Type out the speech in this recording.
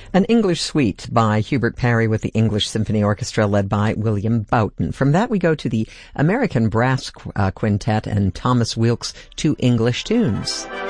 An English Suite by Hubert Parry with the English Symphony Orchestra led by William Boughton. From that we go to the American Brass Quintet and Thomas Wilkes' Two English Tunes.